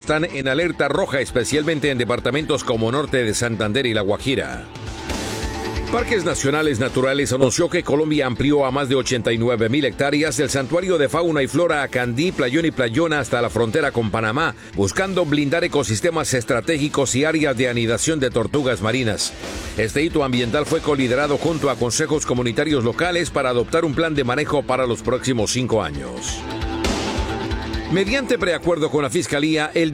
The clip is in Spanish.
están en alerta roja, especialmente en departamentos como Norte de Santander y La Guajira. Parques Nacionales Naturales anunció que Colombia amplió a más de 89,000 hectáreas el santuario de fauna y flora Acandí, Playón y Playona hasta la frontera con Panamá, buscando blindar ecosistemas estratégicos y áreas de anidación de tortugas marinas. Este hito ambiental fue coliderado junto a consejos comunitarios locales para adoptar un plan de manejo para los próximos 5 años. Mediante preacuerdo con la Fiscalía, el